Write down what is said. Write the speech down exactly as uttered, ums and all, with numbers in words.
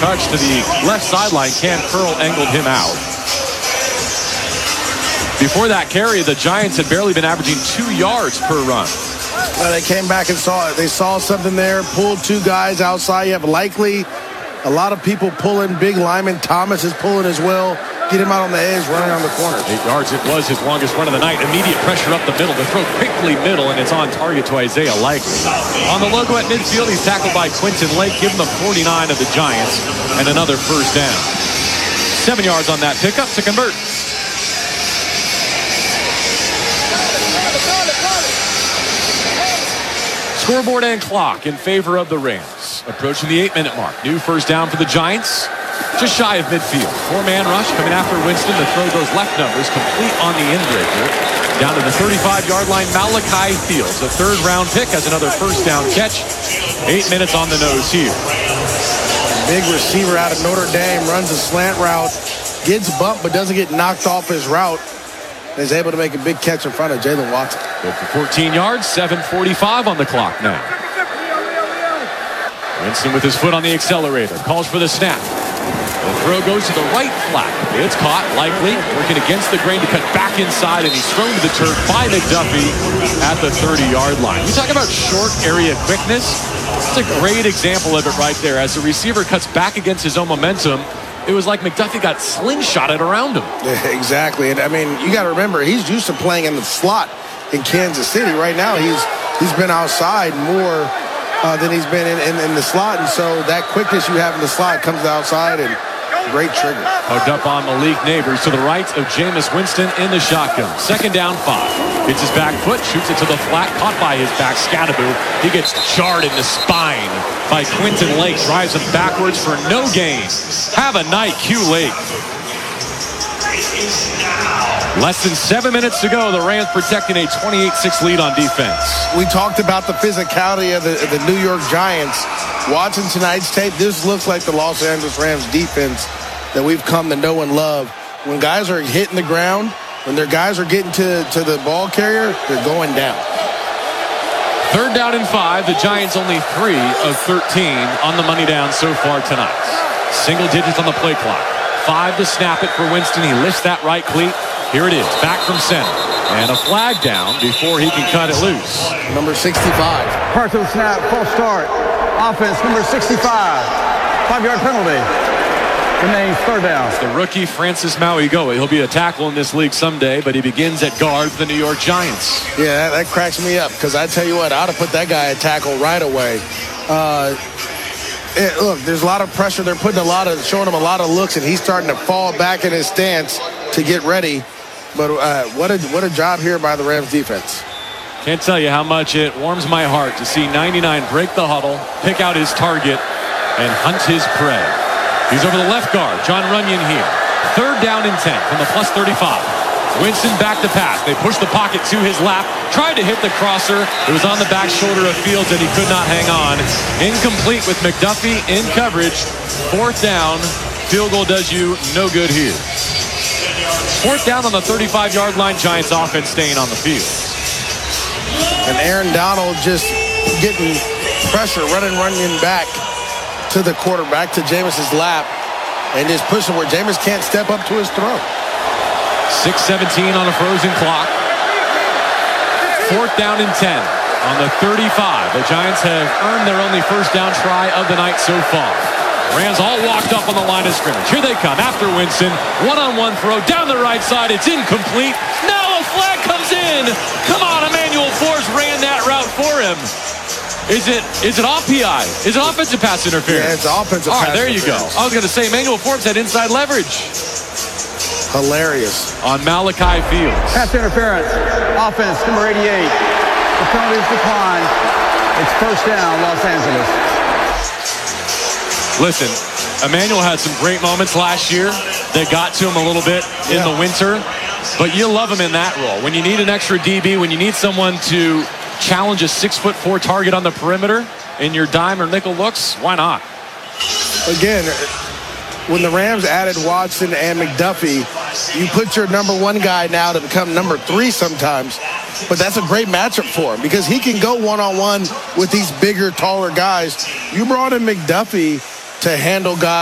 touch to the left sideline. Cam Curl angled him out. Before that carry, the Giants had barely been averaging two yards per run. Well, they came back and saw it. They saw something there, pulled two guys outside. You have Likely, a lot of people pulling. Big lineman Thomas is pulling as well. Get him out on the edge, running on the corner. Eight yards, it was his longest run of the night. Immediate pressure up the middle. The throw quickly middle, and it's on target to Isaiah Likely. On the logo at midfield, he's tackled by Quentin Lake. Give him the forty-nine of the Giants, and another first down. Seven yards on that pickup to convert. Scoreboard and clock in favor of the Rams. Approaching the eight-minute mark. New first down for the Giants. Just shy of midfield. Four-man rush coming after Winston. The throw goes left numbers, complete on the inbreaker. Down to the thirty-five-yard line, Malachi Fields. A third-round pick has another first down catch. Eight minutes on the nose here. Big receiver out of Notre Dame, runs a slant route, gets bumped but doesn't get knocked off his route. And is able to make a big catch in front of Jalen Watson. Good for fourteen yards, seven forty-five on the clock now. Winston with his foot on the accelerator, calls for the snap. The throw goes to the right flat. It's caught, Likely, working against the grain to cut back inside, and he's thrown to the turf by McDuffie at the thirty-yard line. You talk about short area quickness. It's a great example of it right there. As the receiver cuts back against his own momentum, it was like McDuffie got slingshotted around him. Yeah, exactly. And I mean, you got to remember, he's used to playing in the slot in Kansas City. Right now, he's he's been outside more uh, than he's been in, in, in the slot. And so that quickness you have in the slot comes outside, and great trigger. Hugged up on Malik Neighbors to the right of Jameis Winston in the shotgun. Second down, five. Hits his back foot, shoots it to the flat, caught by his back, Scatterbo. He gets jarred in the spine by Quentin Lake. Drives him backwards for no gain. Have a night, Q Lake. Less than seven minutes to go. The Rams protecting a twenty-eight six lead on defense. We talked about the physicality of the, of the New York Giants. Watching tonight's tape, this looks like the Los Angeles Rams defense that we've come to know and love. When guys are hitting the ground, when their guys are getting to, to the ball carrier, they're going down. Third down and five. The Giants only three of thirteen on the money down so far tonight. Single digits on the play clock. Five to snap it for Winston. He lifts that right cleat. Here it is, back from center. And a flag down before he can cut it loose. Number sixty-five. Partial snap, false start. Offense, number sixty-five. Five-yard penalty. Remains third down. It's the rookie Francis Mauigoa. He'll be a tackle in this league someday, but he begins at guard for the New York Giants. Yeah, that, that cracks me up, because I tell you what, I ought to put that guy at tackle right away. Uh, it, look, there's a lot of pressure. They're putting a lot of, showing him a lot of looks, and he's starting to fall back in his stance to get ready. But uh, what a what a job here by the Rams defense. Can't tell you how much it warms my heart to see ninety-nine break the huddle, pick out his target, and hunt his prey. He's over the left guard, John Runyon here. Third down and ten from the plus thirty-five. Winston back to pass. They push the pocket to his lap. Tried to hit the crosser. It was on the back shoulder of Fields, and he could not hang on. Incomplete with McDuffie in coverage. Fourth down. Field goal does you no good here. Fourth down on the thirty-five-yard line. Giants offense staying on the field. And Aaron Donald just getting pressure, running, running back to the quarterback, to Jameis's lap, and just pushing where Jameis can't step up to his throw. six seventeen on a frozen clock. Fourth down and ten on the thirty-five. The Giants have earned their only first down try of the night so far. Rams all walked up on the line of scrimmage. Here they come after Winston. One-on-one throw down the right side. It's incomplete. Now a flag comes in. Come on, Emmanuel Forbes ran that route for him. Is it is it off P I? Is it offensive pass interference? Yeah, it's offensive all pass right, there you go. I was going to say, Emmanuel Forbes had inside leverage. Hilarious. On Malachi Fields. Pass interference. Offense, number eighty-eight. The penalty is declined. It's first down, Los Angeles. Listen, Emmanuel had some great moments last year that got to him a little bit in yeah. the winter, but you love him in that role. When you need an extra D B, when you need someone to challenge a six foot four target on the perimeter in your dime or nickel looks, why not? Again, when the Rams added Watson and McDuffie, you put your number one guy now to become number three sometimes. But that's a great matchup for him because he can go one-on-one with these bigger, taller guys. You brought in McDuffie to handle guys